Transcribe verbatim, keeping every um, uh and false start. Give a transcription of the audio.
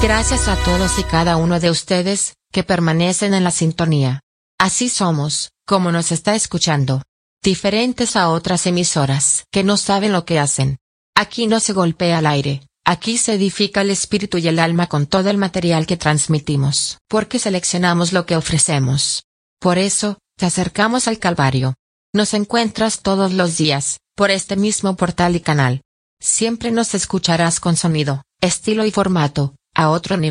Gracias a todos y cada uno de ustedes, que permanecen en la sintonía. Así somos, como nos está escuchando. Diferentes a otras emisoras que no saben lo que hacen. Aquí no se golpea al aire, aquí se edifica el espíritu y el alma con todo el material que transmitimos. Porque seleccionamos lo que ofrecemos. Por eso, te acercamos al Calvario. Nos encuentras todos los días, por este mismo portal y canal. Siempre nos escucharás con sonido, estilo y formato, a otro nivel.